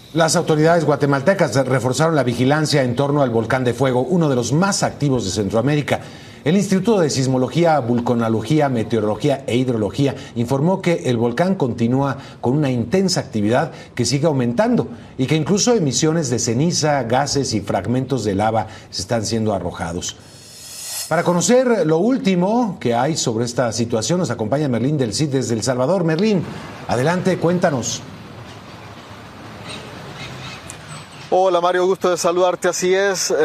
Las autoridades guatemaltecas reforzaron la vigilancia en torno al volcán de fuego, uno de los más activos de Centroamérica. El Instituto de Sismología, Vulcanología, Meteorología e Hidrología informó que el volcán continúa con una intensa actividad que sigue aumentando y que incluso emisiones de ceniza, gases y fragmentos de lava están siendo arrojados. Para conocer lo último que hay sobre esta situación, nos acompaña Merlín del CID desde El Salvador. Merlín, adelante, cuéntanos. Hola Mario, gusto de saludarte, así es.